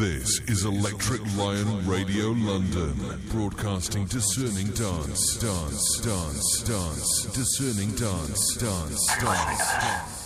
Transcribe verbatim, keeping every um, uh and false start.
This is Electric Lion Radio London, broadcasting discerning dance, dance, dance, dance, discerning dance, dance, dance, dance.